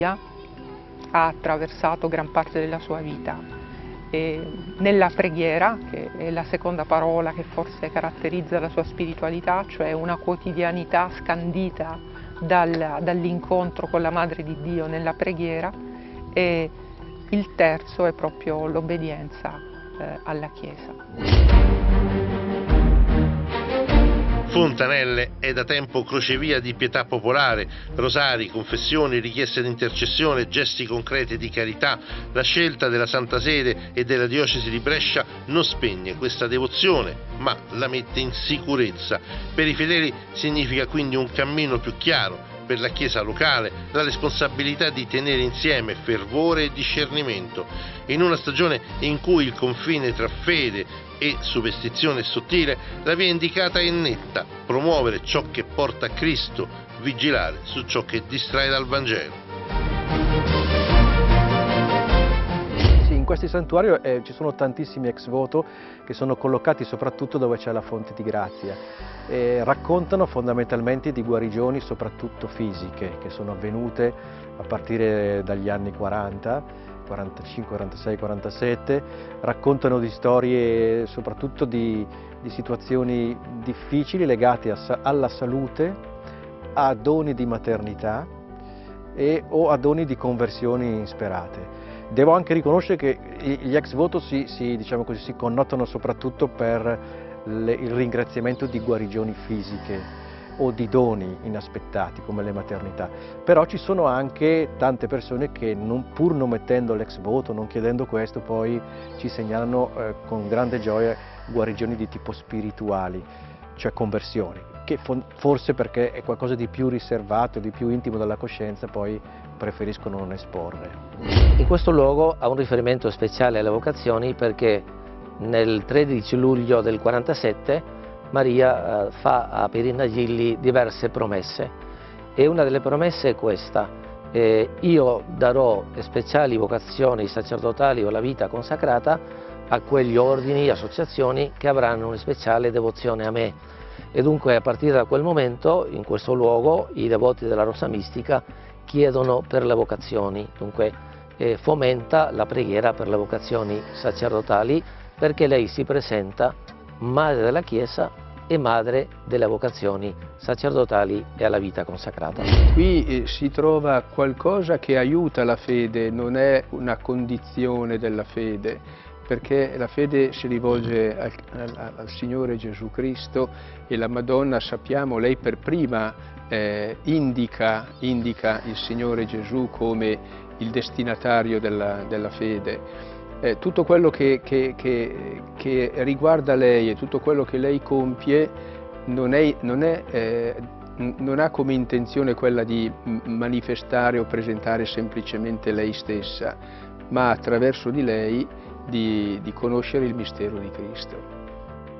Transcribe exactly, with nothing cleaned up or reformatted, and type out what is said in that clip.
ha attraversato gran parte della sua vita. E nella preghiera, che è la seconda parola che forse caratterizza la sua spiritualità, cioè una quotidianità scandita dal, dall'incontro con la Madre di Dio nella preghiera, e il terzo è proprio l'obbedienza eh, alla Chiesa. Fontanelle è da tempo crocevia di pietà popolare, rosari, confessioni, richieste di intercessione, gesti concreti di carità. La scelta della Santa Sede e della Diocesi di Brescia non spegne questa devozione, ma la mette in sicurezza. Per i fedeli significa quindi un cammino più chiaro, per la Chiesa locale la responsabilità di tenere insieme fervore e discernimento. In una stagione in cui il confine tra fede e superstizione è sottile, la via indicata è netta: promuovere ciò che porta a Cristo, vigilare su ciò che distrae dal Vangelo. In questi santuari eh, ci sono tantissimi ex voto che sono collocati soprattutto dove c'è la fonte di grazia. E raccontano fondamentalmente di guarigioni soprattutto fisiche che sono avvenute a partire dagli anni quaranta, quarantacinque, quarantasei, quarantasette, raccontano di storie soprattutto di, di situazioni difficili legate a, alla salute, a doni di maternità e, o a doni di conversioni insperate. Devo anche riconoscere che gli ex voto si, si, diciamo così, si connotano soprattutto per le, il ringraziamento di guarigioni fisiche o di doni inaspettati come le maternità, però ci sono anche tante persone che non, pur non mettendo l'ex voto, non chiedendo questo, poi ci segnalano eh, con grande gioia guarigioni di tipo spirituali, cioè conversioni, che forse perché è qualcosa di più riservato, di più intimo dalla coscienza, poi preferiscono non esporre. In questo luogo ha un riferimento speciale alle vocazioni perché nel tredici luglio del quarantasette Maria eh, fa a Pierina Gilli diverse promesse e una delle promesse è questa: eh, io darò speciali vocazioni sacerdotali o la vita consacrata a quegli ordini, associazioni che avranno una speciale devozione a me. E dunque a partire da quel momento in questo luogo i devoti della Rosa Mistica chiedono per le vocazioni, dunque eh, fomenta la preghiera per le vocazioni sacerdotali perché lei si presenta madre della Chiesa e madre delle vocazioni sacerdotali e alla vita consacrata. Qui eh, si trova qualcosa che aiuta la fede, non è una condizione della fede, perché la fede si rivolge al, al, al Signore Gesù Cristo e la Madonna, sappiamo, lei per prima eh, indica, indica il Signore Gesù come il destinatario della, della fede. Eh, tutto quello che, che, che, che riguarda lei e tutto quello che lei compie non, è, non, è, eh, non ha come intenzione quella di manifestare o presentare semplicemente lei stessa, ma attraverso di lei di, di conoscere il mistero di Cristo.